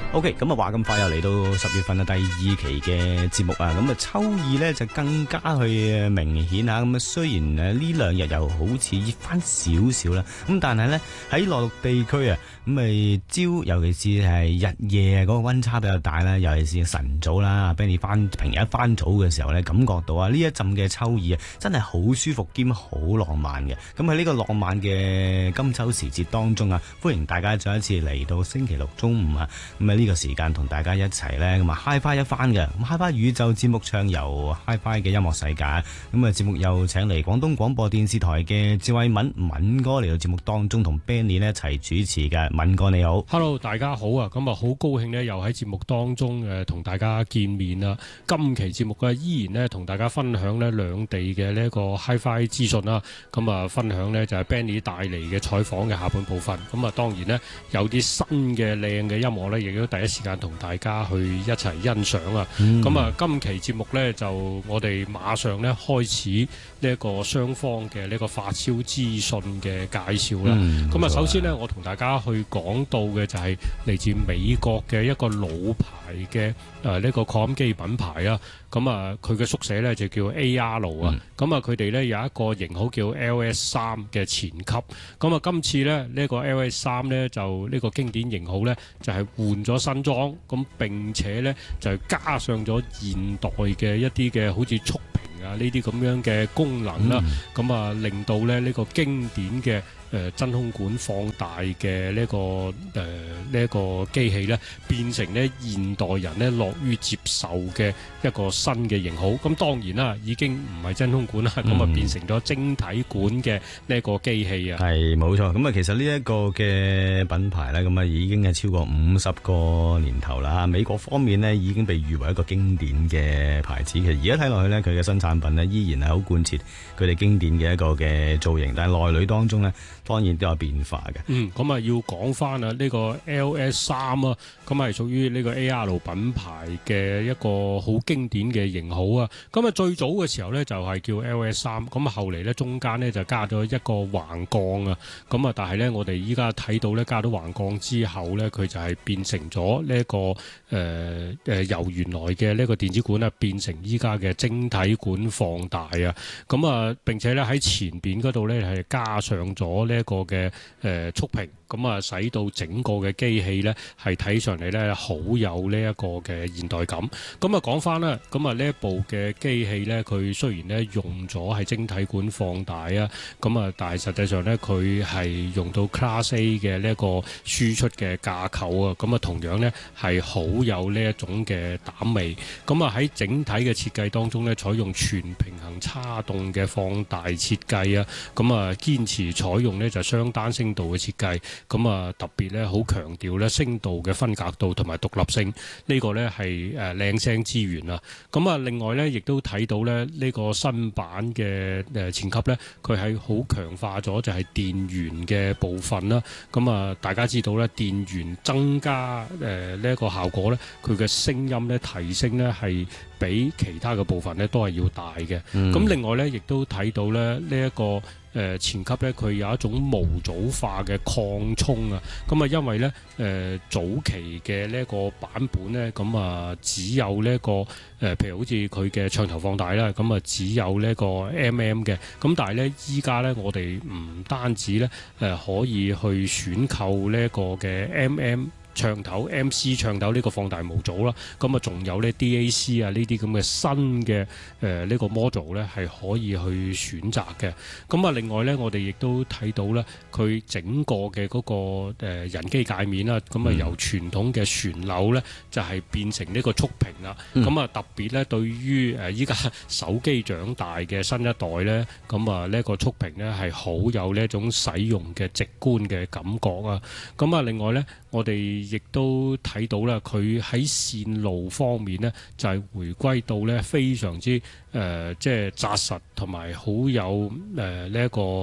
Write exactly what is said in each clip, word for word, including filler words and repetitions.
OK， 咁啊話咁快又嚟到十月份嘅第二期嘅節目啊，咁啊秋意咧就更加去明顯啊，咁啊雖然誒呢兩日又好似熱翻少少啦，咁但係咧喺內陸地區啊，咁咪朝尤其是係日夜嗰個溫差比較大啦，尤其是晨早啦，俾你翻平日一翻早嘅時候咧，感覺到啊呢一陣嘅秋意啊，真係好舒服兼好浪漫嘅。咁喺呢個浪漫嘅金秋時節當中啊，歡迎大家再一次嚟到星期六中午啊，咁啊呢個時間同大家一齊咧咁啊 Hi-Fi 一番嘅，咁 Hi-Fi 宇宙節目暢遊 Hi-Fi 嘅音樂世界，咁啊節目又請嚟廣東廣播電視台嘅趙偉敏敏哥嚟到節目當中同 Benny 呢一齊主持嘅。敏哥你好。 Hello， 大家好啊，咁啊好高興呢，又喺節目當中誒同大家見面啦。今期節目呢，依然呢，同大家分享呢兩地嘅呢一個 Hi-Fi 資訊啦，咁啊分享呢，就係 Benny 帶嚟嘅採訪嘅下半部分，咁啊當然呢，有啲新嘅靚嘅音樂呢，亦都第一時間同大家去一齊欣賞啊。咁、嗯、啊今期節目呢，就我哋馬上呢開始呢一個雙方嘅呢個發燒資訊嘅介紹啦。咁、嗯、啊首先呢，我同大家去講到嘅就係嚟自美國嘅一個老牌嘅誒呢個擴音機品牌啊。咁啊佢嘅縮寫呢就叫 A R 啊。咁啊佢哋呢有一個型號叫 L S 三嘅前級。咁啊今次呢，呢、這個 L S 三呢，就呢個經典型號呢，就係、是、換咗新裝，咁並且呢，就加上咗現代嘅一啲嘅好似觸屏啊呢啲咁樣嘅功能啦。咁、嗯、啊令到咧呢、這個經典嘅誒、呃、真空管放大嘅呢、這個誒呢一個機器咧，變成咧現代人咧樂於接受嘅一個新嘅型號。咁當然啦，已經唔係真空管啦，咁、嗯、啊變成咗晶體管嘅呢一個機器啊。 係冇錯，咁啊其實呢一個嘅品牌咧，咁啊已經係超過五十個年頭啦。美國方面呢，已經被譽為一個經典嘅牌子。其實而家睇落去咧，佢嘅新產品呢，依然係好貫徹佢哋經典嘅一個嘅造型，但係內裏當中呢，當然都有變化嘅。 嗯，咁啊要講翻啊呢個 L S 三啊，咁係屬於呢個 A R 品牌嘅一個好經典嘅型號啊。咁啊最早嘅時候呢，就係叫 L S 三，咁啊後嚟呢，中間呢，就加咗一個橫槓啊。咁啊但係呢，我哋依家睇到呢，加咗橫槓之後呢，佢就係變成咗呢一個誒誒、呃、由原來嘅呢個電子管啊變成依家嘅晶體管放大啊。咁啊並且呢，喺前邊嗰度呢，係加上咗呢一個嘅誒觸屏，咁啊使到整個嘅機器呢係睇上嚟呢好有呢一個嘅現代感。咁啊講翻啦，咁啊呢一部嘅機器呢，佢雖然呢用咗係晶體管放大啊，咁啊但係實際上呢，佢係用到 Class A 嘅呢一個輸出嘅架構啊，咁啊同樣呢係好有呢一種嘅膽味。咁啊喺整體嘅設計當中呢，採用全平衡叉動嘅放大設計啊，咁啊堅持採用呢就雙單聲道嘅設計，咁啊特別咧好強調咧聲道嘅分隔度同埋獨立性，呢個咧係誒靚聲資源啊。咁啊另外咧亦都睇到咧呢個新版嘅誒前級咧，佢係好強化咗就係電源嘅部分啦。咁啊大家知道咧電源增加誒呢一個效果咧，佢嘅聲音咧提升咧係比其他嘅部分咧都係要大嘅。咁、嗯、另外咧亦都睇到咧呢一個誒前級咧，佢有一種模組化嘅擴充啊。咁啊，因為咧誒、呃、早期嘅呢一個版本咧，咁啊只有呢、這、一個誒、呃，譬如好似佢嘅唱頭放大啦，咁啊只有呢一個 M M 嘅。咁但係咧，依家咧我哋唔單止咧誒、呃、可以去選購呢一個嘅 M M。唱頭 M C 唱頭呢個放大模組啦，咁啊仲有呢 D A C 啊呢啲咁嘅新嘅誒呢個 module 咧係可以去選擇嘅。咁啊另外咧我哋亦都睇到咧佢整個嘅嗰個誒人機界面啦，咁啊由傳統嘅旋鈕咧就係變成呢個觸屏啦。咁、嗯、啊特別咧對於誒依家手機長大嘅新一代咧，咁啊呢個觸屏咧係好有呢一種使用嘅直觀嘅感覺啊。咁啊另外咧我哋亦都睇到啦，佢喺線路方面呢，就係、是、回歸到呢非常之誒、呃，即係紮實同埋好有誒呢一個誒、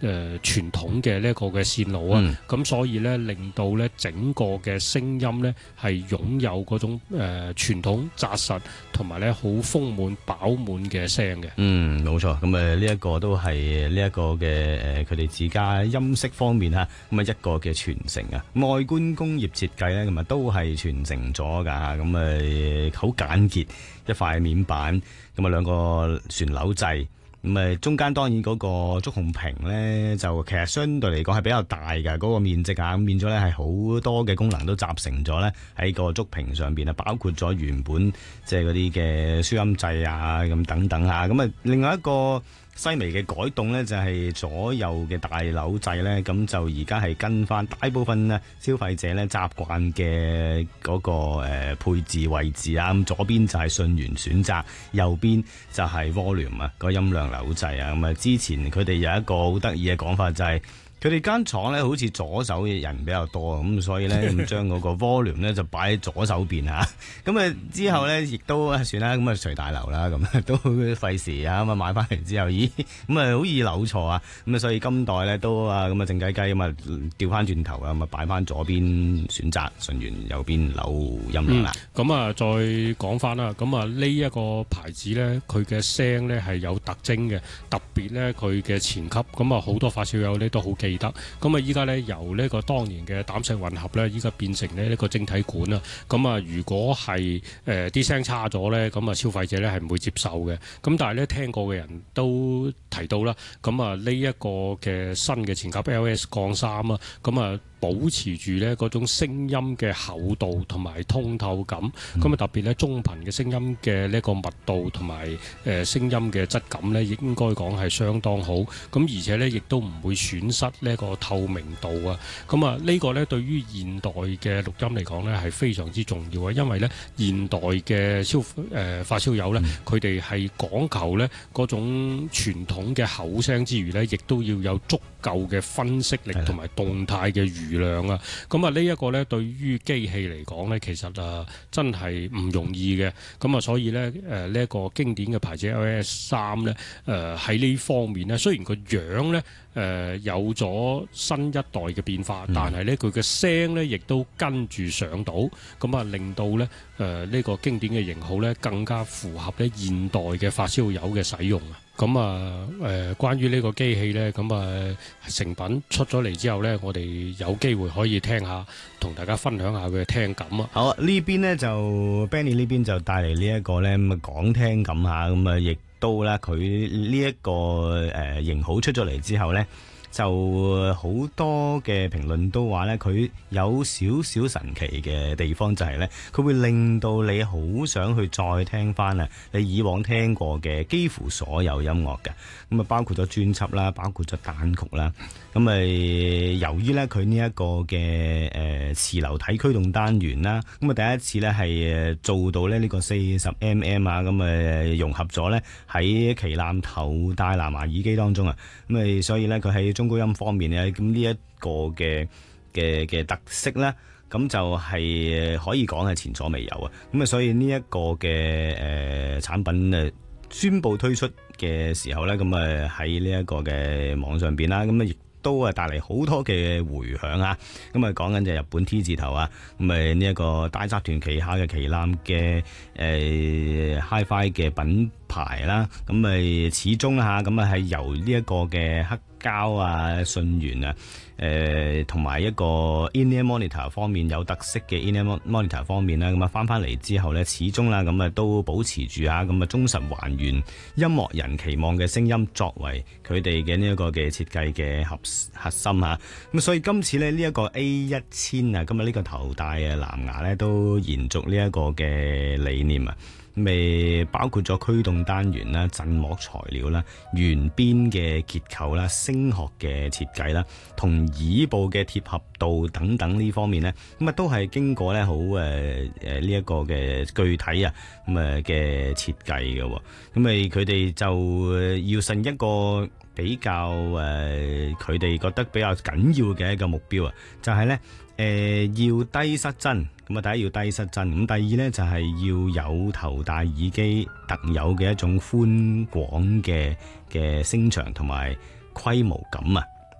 誒傳統嘅呢一個嘅線路啊，咁、 嗯、 所以咧令到咧整個嘅聲音咧係擁有嗰種誒、呃、傳統紮實同埋咧好豐滿飽滿嘅聲嘅。 嗯，冇錯。咁誒呢一個都係呢一個嘅誒佢哋自家音色方面嚇，咁啊一個嘅傳承啊。外觀工業設計咧，咁啊都係傳承咗㗎嚇。咁誒好簡潔一塊面板，咁啊兩個旋鈕掣。咁誒中間當然嗰個觸控屏咧，就其實相對嚟講係比較大嘅嗰、嗰個面積啊，咁變咗咧係好多嘅功能都集成咗咧喺個觸屏上邊啊，包括咗原本即係嗰啲嘅輸音掣啊，咁等等啊，咁啊另外一個細微嘅改動咧，就係左右嘅大扭掣咧，咁就而家係跟翻大部分咧消費者咧習慣嘅嗰個誒配置位置啊，咁左邊就係順源選擇，右邊就係 volume 啊，個音量扭掣啊，咁啊之前佢哋有一個好得意嘅講法就係、是。佢哋間廠咧好似左手嘅人比較多，咁所以咧咁將嗰個 volume 咧就擺喺左手邊嚇，咁啊之後咧亦都算啦，咁啊隨大流啦，咁都費事啊，咁啊買翻嚟之後，咦咁啊好易扭錯啊，咁啊所以今代咧都啊咁啊靜雞雞咁啊調翻轉頭啊，咁啊擺翻左邊選擇順源，右邊扭音量啦。 咁、嗯、啊再講翻啦，咁啊呢一個牌子咧，佢嘅聲咧係有特徵嘅，特別咧佢嘅前級，咁啊好多發燒友咧都好記得，咁啊依家咧由呢個當年嘅膽石混合咧，依家變成呢一個晶體管啦。咁啊如果係誒啲聲差咗咧，咁啊消費者咧係唔會接受嘅。咁但係咧聽過嘅人都提到啦，咁啊呢一個嘅新嘅前級 L S 降三啊，咁啊保持住咧嗰種聲音嘅厚度同埋通透感，咁、嗯、啊特別咧中頻嘅聲音嘅呢個密度同埋誒聲音嘅質感咧，應該講係相當好。咁而且咧亦都唔會損失呢個透明度啊。咁啊呢個咧對於現代嘅錄音嚟講咧係非常之重要啊，因為咧現代嘅消誒、呃、發燒友咧，佢哋係講求咧嗰種傳統嘅口聲之餘咧，亦都要有足夠嘅分析力同埋動態嘅餘量啊。咁啊呢一個咧對於機器嚟講咧，其實啊真係唔容易嘅。咁啊所以咧誒呢一個經典嘅牌子 L S 三咧誒喺呢方面咧，雖然個樣咧誒、呃、有咗新一代嘅變化，嗯、但係咧佢嘅聲咧亦都跟住上到，咁啊令到咧誒呢個經典嘅型號咧更加符合咧現代嘅發燒友嘅使用啊。咁啊誒關於呢個機器咧，咁啊成品出咗嚟之後咧，我哋有機會可以聽下，同大家分享下佢嘅聽感啊。 好啊，呢邊咧就 Benny 呢邊就帶嚟呢一個咧咁啊講聽感下，咁啊亦都咧佢呢一個誒型號出咗嚟之後咧，就好多嘅評論都話咧，佢有少少神奇嘅地方就係咧，佢會令到你好想去再聽翻啊你以往聽過嘅幾乎所有音樂嘅，咁啊包括咗專輯啦，包括咗單曲啦，咁啊由於咧佢呢一個嘅誒磁流體驅動單元啦，咁啊第一次咧係誒做到咧呢個四十 mm 啊，咁啊融合咗咧喺旗艦頭戴藍牙耳機當中啊，咁啊所以咧佢喺中高音方面咧，咁呢一個嘅嘅嘅特色咧，咁就係可以講係前所未有啊！咁啊，所以呢一個嘅誒、呃、產品誒宣布推出嘅時候咧，咁啊喺呢一個嘅網上邊啦，咁啊亦都係帶嚟好多嘅迴響啊！咁啊講緊就日本 T 字頭啊，咁啊呢一個大集團旗下嘅旗艦嘅誒 Hi-Fi 嘅品牌啦，咁啊始終啊咁啊係由呢一個嘅黑膠啊、順源啊、誒同埋一個 in-ear monitor 方面有特色嘅 in-ear monitor 方面啦，咁啊翻翻嚟之後咧，始終啦咁啊都保持住啊，咁啊忠實還原音樂人期望嘅聲音，作為佢哋嘅呢一個嘅設計嘅核核心啊。咁所以今次咧呢一個 A 一千啊，今日呢個頭戴嘅藍牙咧都延續呢一個嘅理念啊。未包括咗驅動單元啦、振膜材料啦、圓邊嘅結構啦、聲學嘅設計啦，同耳部嘅貼合度等等呢方面咧，咁啊都係經過咧好誒誒呢一個嘅具體啊咁啊嘅設計嘅，咁啊佢哋就要實現一個比較誒佢哋覺得比較緊要嘅一個目標啊，就係咧誒要低失真。咁啊，第一要低失真，咁第二咧就係要有頭戴耳機特有嘅一種寬廣嘅嘅聲場同埋規模感啊！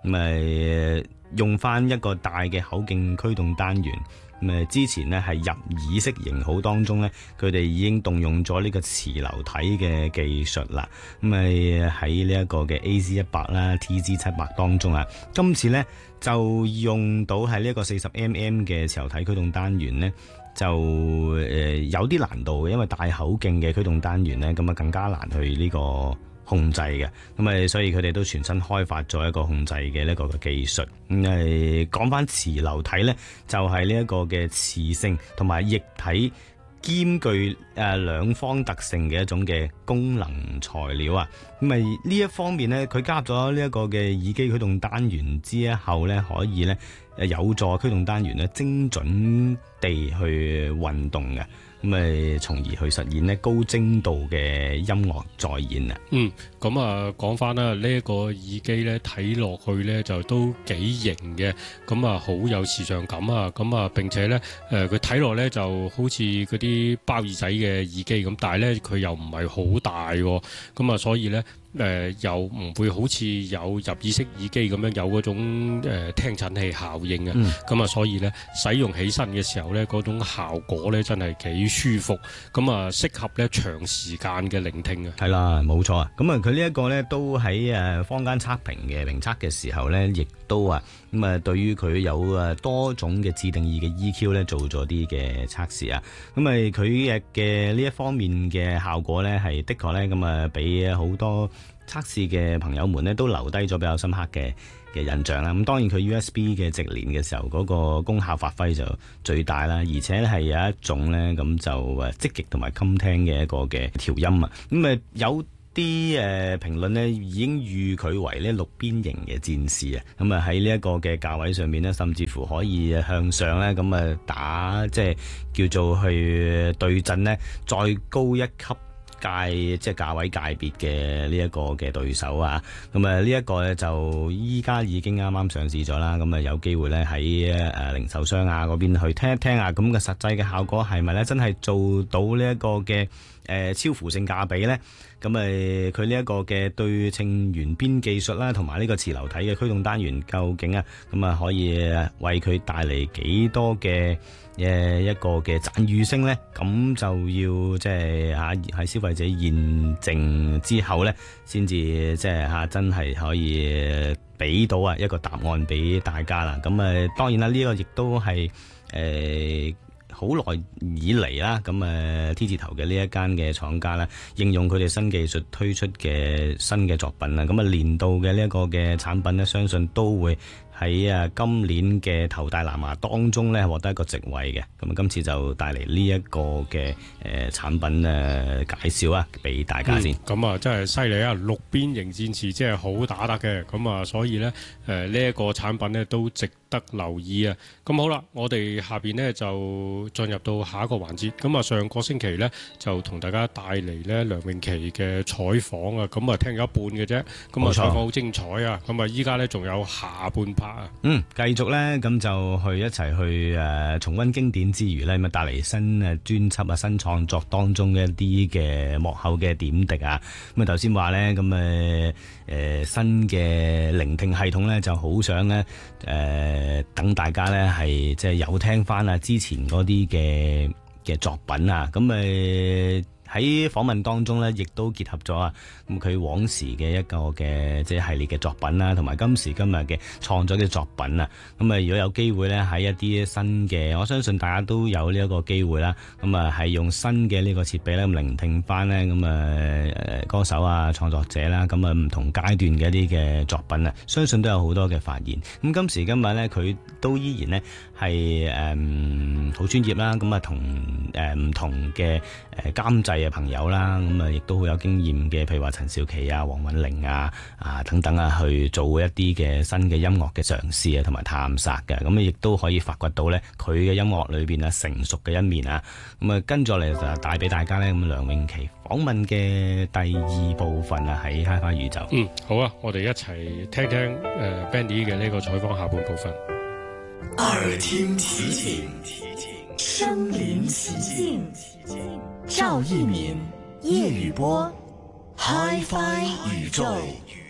咁誒用翻一個大嘅口徑驅動單元。咁之前呢係入耳式型號當中呢，佢哋已經動用咗呢個磁流體嘅技術啦。咁誒喺呢一個嘅 A Z 一百啦、T Z 七百當中啊，今次呢就用到係呢一個四十 millimeter 嘅磁流體驅動單元呢，就誒有啲難度嘅，因為大口徑嘅驅動單元呢，咁啊更加難去呢個控制嘅，咁啊，所以佢哋都全新開發咗一個控制嘅呢個嘅技術。咁誒講翻磁流體呢，就係呢一個嘅磁性同埋液體兼具誒兩方特性嘅一種嘅功能材料啊。咁啊呢一方面呢，佢加入咗呢一個嘅耳機驅動單元之後呢，可以呢誒有助驅動單元呢精準地去運動嘅。咁誒，從而去實現咧高精度嘅音樂再現啊！ 嗯，咁啊，講翻啦，呢一個耳機咧睇落去咧就都幾型嘅，咁啊好有時尚感啊！咁啊並且咧誒佢睇落咧就好似嗰啲包耳仔嘅耳機咁，但係咧佢又唔係好大喎，咁啊所以咧。誒、呃、又唔會好似有入耳式耳機咁樣有嗰種誒、呃、聽診器效應啊，咁啊、嗯、所以咧使用起身嘅時候咧嗰種效果咧真係幾舒服，咁啊適合咧長時間嘅聆聽啊。 係啦，冇錯啊。咁啊佢呢一個咧都喺誒坊間測評嘅評測嘅時候咧，亦都啊咁啊對於佢有誒多種嘅自定義嘅 E Q 咧做咗啲嘅測試啊。咁啊佢嘅嘅呢一方面嘅效果咧係的確咧咁啊俾好多測試嘅朋友們咧都留低咗比較深刻嘅嘅印象啦。咁當然佢 U S B 嘅直連嘅時候嗰個功效發揮就最大啦，而且係有一種咧咁就誒積極同埋襟聽嘅一個嘅調音啊。咁誒有啲誒評論咧已經譽佢為咧六邊形嘅戰士啊。咁啊喺呢一個嘅價位上面咧，甚至乎可以向上咧咁啊打即係叫做去對陣咧再高一級界即係價位界別嘅呢一個嘅對手啊，咁啊呢一個咧就依家已經啱啱上市咗啦，咁啊有機會咧喺誒零售商啊嗰邊去聽一聽啊，咁嘅實際嘅效果係咪咧真係做到呢一個嘅誒超乎性價比咧？咁誒佢呢一個嘅對稱圓邊技術啦，同埋呢個磁流體嘅驅動單元究竟啊，咁啊可以為佢帶嚟幾多嘅誒一個嘅讚譽聲咧？咁就要即係嚇喺消費者驗證之後咧，先至即係嚇真係可以俾到啊一個答案俾大家啦。咁誒當然啦，呢個亦都係誒。好耐以嚟啦，咁誒 T 字頭嘅呢一間嘅廠家啦，應用佢哋新技術推出嘅新嘅作品啦，咁啊年度嘅呢一個嘅產品咧，相信都會喺啊今年嘅頭大藍牙當中咧獲得一個席位嘅。咁啊今次就帶嚟呢一個嘅誒產品誒介紹啊，俾大家先。 咁啊、嗯、真係犀利啊！六邊形戰士即係好打得嘅，咁啊所以咧誒呢一個產品咧都值得留意啊！咁好啦，我哋下邊呢就進入到下一個環節。咁啊上個星期呢，就同大家帶嚟呢梁詠琪嘅採訪啊，咁啊聽咗一半嘅啫，咁啊採訪好精彩啊！咁啊依家呢仲有下半 part 啊， 嗯，繼續呢，咁就去一齊去誒、呃、重溫經典之餘呢，咁啊帶嚟新誒專輯啊、新創作當中嘅一啲嘅幕後嘅點滴啊。咁啊頭先話呢，咁誒誒新嘅聆聽系統呢，就好想呢。誒、呃、等大家呢係即係有聽翻啊之前嗰啲嘅嘅作品啊，咁誒喺訪問當中呢，亦都結合咗啊咁佢往時嘅一個嘅即係系列嘅作品啦，同埋今時今日嘅創作嘅作品啊，咁啊如果有機會呢，喺一啲新嘅，我相信大家都有呢一個機會啦，咁啊係用新嘅呢個設備咧，咁聆聽翻呢，咁啊誒歌手啊創作者啦，咁啊唔同階段嘅一啲嘅作品啊，相信都有好多嘅發現。咁今時今日呢，佢都依然呢係誒好專業啦，咁啊同誒唔同嘅誒監製嘅朋友啦，咁啊亦都好有經驗嘅，譬如話陳少琪啊、黃韻玲啊、啊等等啊，去做一啲嘅新嘅音樂嘅嘗試啊，同埋探索嘅，咁啊亦都可以發掘到咧佢嘅音樂裏邊啊成熟嘅一面啊，咁啊跟住嚟就帶俾大家咧咁梁詠琪訪問嘅第二部分啊，喺 Hi-Fi 宇宙。嗯， 好啊，我哋一齊聽聽誒、呃、Benny 嘅呢個採訪下半部分。 耳聽奇景，身臨其境，趙一鳴、葉宇波 Hi-Fi 宇宙。